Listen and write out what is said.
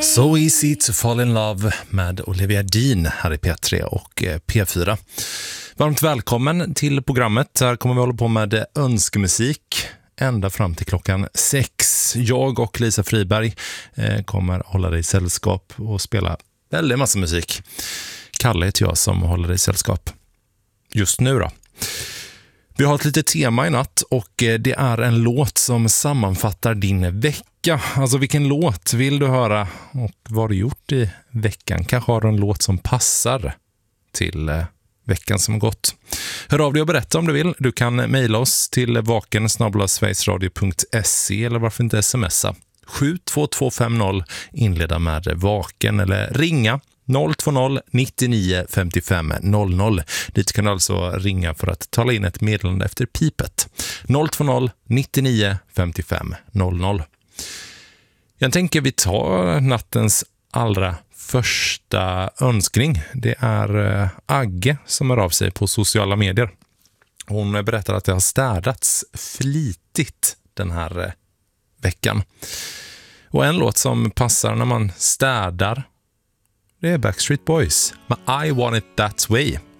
So Easy to Fall in Love med Olivia Dean här i P3 och P4. Varmt välkommen till programmet. Här kommer vi hålla på med önskemusik ända fram till klockan 6. Jag och Lisa Friberg kommer hålla dig i sällskap och spela väldigt massa musik. Kalle heter jag som håller dig i sällskap just nu då. Vi har ett litet tema i natt och det är en låt som sammanfattar din vecka. Alltså vilken låt vill du höra och vad har du gjort i veckan? Kanske har du en låt som passar till veckan som har gått. Hör av dig och berätta om du vill. Du kan mejla oss till vaken@sverigesradio.se eller varför inte smsa. 72250 inleda med vaken eller ringa 020 99 55 00. Dit kan du alltså ringa för att tala in ett meddelande efter pipet. 020 99 55 00. Jag tänker vi tar nattens allra första önskning. Det är Agge som är av sig på sociala medier. Hon berättar att det har städats flitigt den här veckan. Och en låt som passar när man städar, det är Backstreet Boys med I Want It That Way.